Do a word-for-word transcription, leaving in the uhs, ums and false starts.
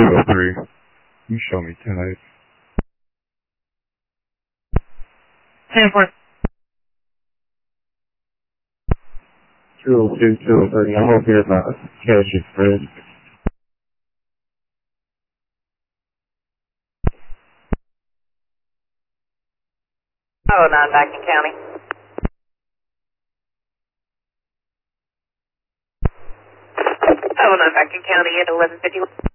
two oh three. You show me tonight. ten four. two oh two, two oh three. I'm over here at the Cash Express. Oh, nine back in county. Oh, nine back in county at eleven fifty-one.